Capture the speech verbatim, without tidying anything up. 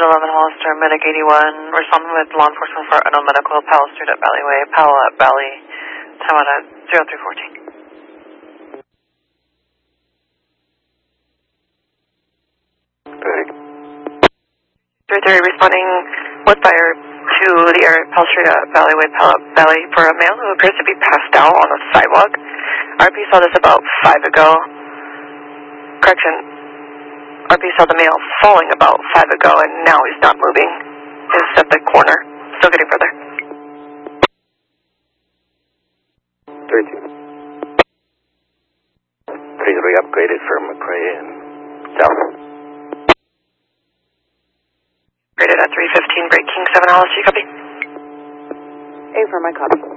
eleven Hollister, Medic eighty-one. Responding with law enforcement for unknown medical, Powell Street at Valleyway, Powell at Valley, time out at zero three fourteen. three thirty responding with fire to the area of Powell Street at Valleyway, Powell Valley for a male who appears to be passed out on the sidewalk. R P saw this about five ago. Correction, R P saw the male falling about five ago and now he's not moving. He's at the corner. Still getting further. thirteen. Please re-upgraded for McRae and South. Rated at three fifteen, breaking seven Alice, you copy? A for my copy.